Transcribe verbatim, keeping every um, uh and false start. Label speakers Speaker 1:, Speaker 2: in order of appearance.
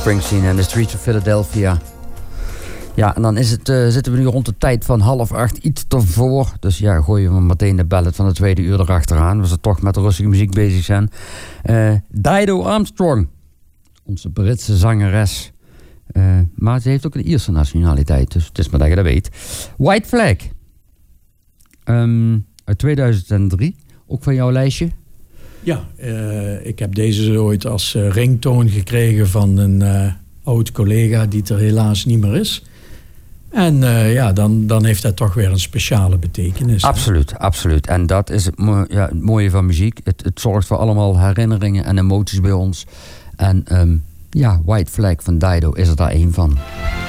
Speaker 1: Springsteen en The Streets of Philadelphia. Ja, en dan is het, uh, zitten we nu rond de tijd van half acht, iets ervoor. Dus ja, gooien we meteen de ballad van het tweede uur erachteraan. We zijn toch met de rustige muziek bezig zijn. Uh, Dido Armstrong, onze Britse zangeres. Uh, maar ze heeft ook een Ierse nationaliteit, dus het is maar dat je dat weet. White Flag. Um, uit tweeduizend drie, ook van jouw lijstje.
Speaker 2: Ja, uh, ik heb deze ooit als uh, ringtoon gekregen van een uh, oud collega die er helaas niet meer is. En uh, ja, dan, dan heeft dat toch weer een speciale betekenis.
Speaker 1: Absoluut, hè? absoluut. En dat is het, mo- ja, het mooie van muziek. Het, het zorgt voor allemaal herinneringen en emoties bij ons. En um, ja, White Flag van Dido is er daar één van.